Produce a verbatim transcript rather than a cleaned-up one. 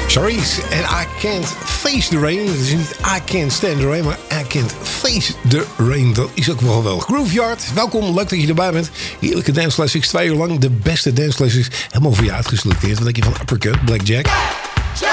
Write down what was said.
Sorry, and I can't face the rain. Het is niet I can't stand the rain, maar I can't face the rain. Dat is ook wel wel. Grooveyard, welkom. Leuk dat je erbij bent. Heerlijke dance classics. Twee uur lang de beste dance classics. Helemaal voor je uitgeselecteerd. Wat denk je van Uppercut, Blackjack?